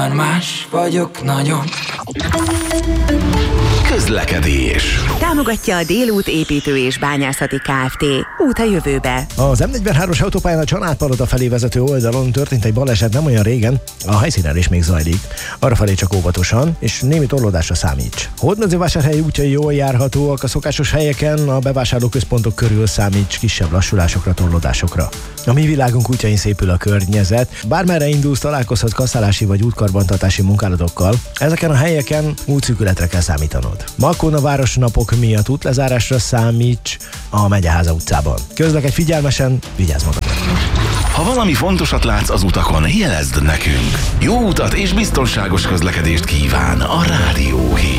Már más vagyok nagyon. Közlekedés. Támogatja a Délút építő és bányászati Kft. Út a jövőbe. Az M43-os autópályán a Családpaloda felé vezető oldalon történt egy baleset nem olyan régen, a helyszínen is még zajlik. Arrafelé csak óvatosan, és némi torlódásra számíts. Hódmezővásárhelyi útjai jól járhatóak, a szokásos helyeken, a bevásárlóközpontok körül számíts kisebb lassulásokra, torlódásokra. A mi világunk útjain szépül a környezet, bármerre indulsz, találkozhat kasszálási vagy útkarbantartási munkálatokkal. Ezeken a helyeken útszűkületre kell számítanod. Makón a városnapok miatt útlezárásra számíts a Megyeháza utcában. Közlekedj figyelmesen, vigyázz magadra! Ha valami fontosat látsz az utakon, jelezd nekünk. Jó utat és biztonságos közlekedést kíván a Rádió Hír.